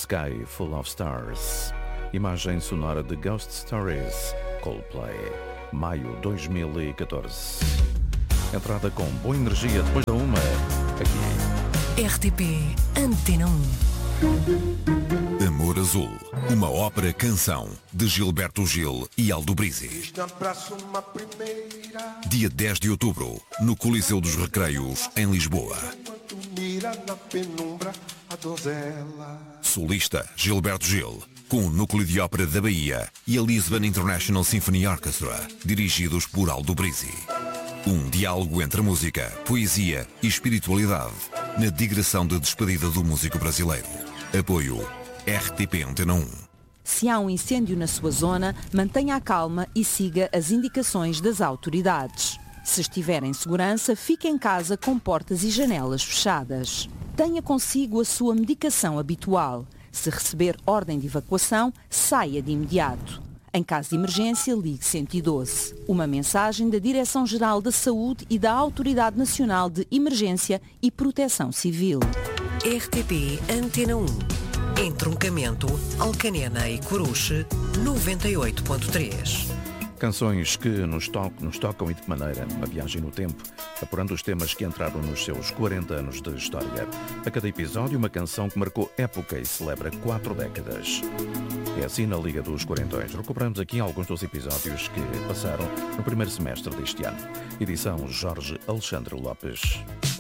Sky Full of Stars. Imagem sonora de Ghost Stories, Coldplay, maio 2014. Entrada com boa energia depois da uma, aqui. RTP Antena 1. Amor Azul, uma ópera-canção de Gilberto Gil e Aldo Brizzi. Dia 10 de outubro, no Coliseu dos Recreios, em Lisboa. Solista Gilberto Gil, com o Núcleo de Ópera da Bahia e a Lisbon International Symphony Orchestra, dirigidos por Aldo Brizzi. Um diálogo entre música, poesia e espiritualidade, na digressão de despedida do músico brasileiro. Apoio RTP Antena 1. Se há um incêndio na sua zona, mantenha a calma e siga as indicações das autoridades. Se estiver em segurança, fique em casa com portas e janelas fechadas. Tenha consigo a sua medicação habitual. Se receber ordem de evacuação, saia de imediato. Em caso de emergência, ligue 112. Uma mensagem da Direção-Geral da Saúde e da Autoridade Nacional de Emergência e Proteção Civil. RTP Antena 1. Entroncamento, Alcanena e Coruche, 98.3. Canções que nos tocam e de que maneira, uma viagem no tempo, apurando os temas que entraram nos seus 40 anos de história. A cada episódio, uma canção que marcou época e celebra 4 décadas. É assim na Liga dos Quarentões. Recuperamos aqui alguns dos episódios que passaram no primeiro semestre deste ano. Edição Jorge Alexandre Lopes.